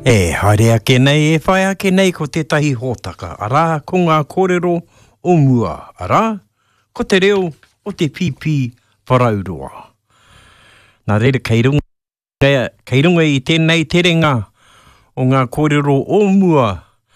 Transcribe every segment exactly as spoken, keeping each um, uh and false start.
E, haere ake nei, e whai ake nei ko tētahi hōtaka. Arā, ko ngā kōrero o mua. Arā, ko te reo o te pipi wharauroa. Nā reira, kei runga, kei runga i tēnei terenga o ngā kōrero o mua.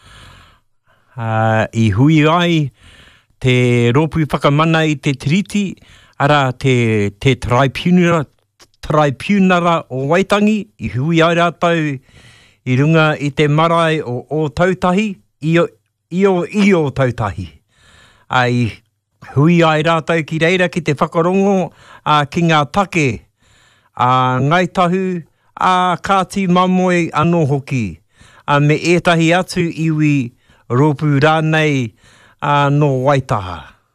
Uh, I hui ai te rōpui whakamana i te tiriti, arā te, te tribunara, tribunara o Waitangi, i hui ai rātau I runga i te marae o, o tautahi, io, io, io tautahi. Ai hui ai rātau ki reira ki te whakarongo a ki ngā take, a ngaitahu, a kāti mamoe anō hoki, a me ētahi atu iwi rōpū rānei a no Waitaha.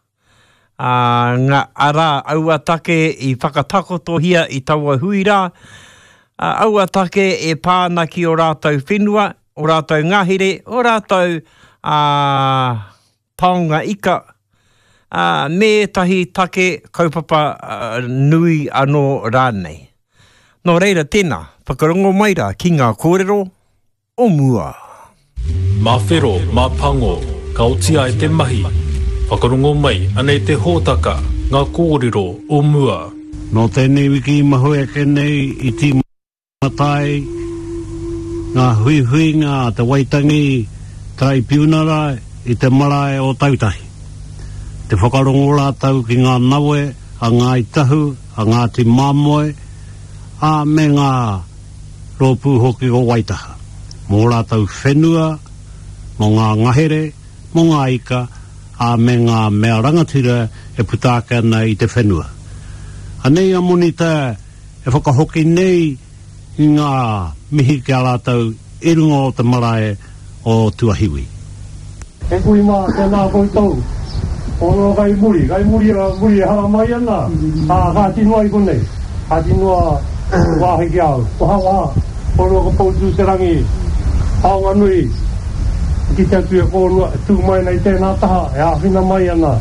A ngā ara aua take i whakatakotohia i taua huira, Uh, aua take e pāna ki o rātou whenua, o rātou ngahere, o rātou uh, taonga ika, uh, me tahi take kaupapa uh, nui anō rānei. Nō reira tēnā, whakarongo maira ki ngā kōrero o mua. Mā whero, mā pango, ka otia e te mahi, whakarongo mai anei te hōtaka, ngā kōrero o mua. Nō tēnei wiki mahoe ke nei i ti matai, ngā hui hui ngā te Waitangi tribunara i te marae o tautahi. Te whakarongo rātau ki ngā nawe, a ngā itahu, a ngā te mamoe, a me ngā rōpū hoki o Waitaha. Mō rātau whenua, mō ngā ngahere, mō ngā ika, a me ngā mea rangatira e putaka nei i te whenua. Anei a monita e whakahoki nei i ngā mihi kia rātau i runga o te marae o Tuahiwi. E kui mā te nā koutou, o no gai muri, gai muri a muri e hara mai ana, a kā tinua i konei, kā tinua wāhi ki au, waha waha, o no ka poutu te rangi, haonga nui, ki te atu e kōrua, tū mai nei tēnā taha, e āwhina mai ana,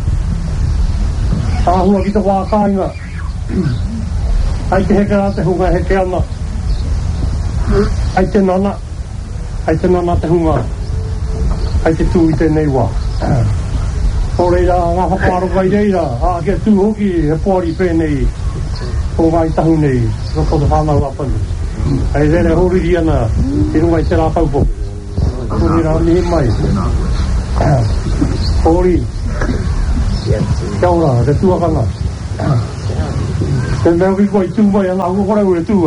tā hua ki te wākāinga, ai te heke rā te hunga heke ana, ai te nana, ai te nana te hunga, ai te tū i tēnei wā. O reira, ngā whaparo kai reira, a kia tū hoki he pōri pēnei, o ngai tahu nei, roko te whānau apani. Ai rere horiri ana, i runga i te rā paupo. O reira, mihi mai. Hori, kia ora, te tuakanga. Te mea ki koe tū mai ana, ako kore ure tūa.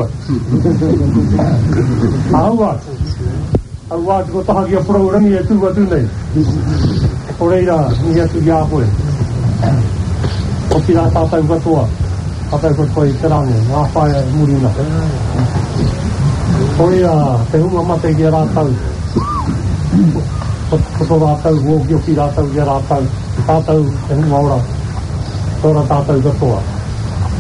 Ahua, ahua tiko taha ki a prourangi e tūa tūnei. O reira, ni atu ki a koe. O tira tātou katoa, tātou katoa i te rangi, ngā whaia murina. O reira, te hunga mate ki a rātau. Koto rātau, huoki o ki rātau ki a rātau. Tātou, te hunga ora. Tora tātou katoa.